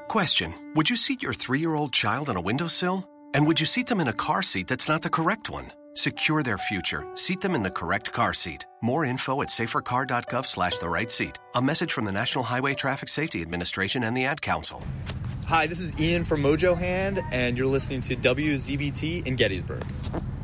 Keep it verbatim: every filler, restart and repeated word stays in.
Question: would you seat your three-year-old child on a windowsill? And would you seat them in a car seat that's not the correct one? Secure their future. Seat them in the correct car seat. More info at safercar.gov slash the right seat. A message from the National Highway Traffic Safety Administration and the Ad Council. Hi, this is Ian from Mojo Hand, and you're listening to W Z B T in Gettysburg.